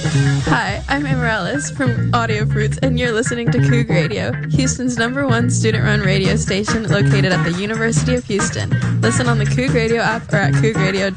Hi, I'm Amaryllis from Audio Fruits, and you're listening to Coug Radio, Houston's #1 student-run radio station located at the University of Houston. Listen on the Coug Radio app or at cougradio.org.